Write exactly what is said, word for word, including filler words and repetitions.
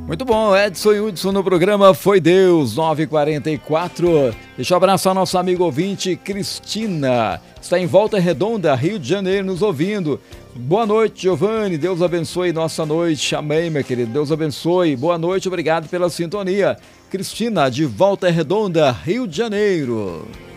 Muito bom, Edson e Hudson no programa Foi Deus, nove e quarenta e quatro. Deixa eu abraçar nosso amigo ouvinte Cristina, está em Volta Redonda, Rio de Janeiro, nos ouvindo. Boa noite, Giovanni, Deus abençoe nossa noite. Amém, meu querido, Deus abençoe. Boa noite, obrigado pela sintonia. Cristina, de Volta Redonda, Rio de Janeiro.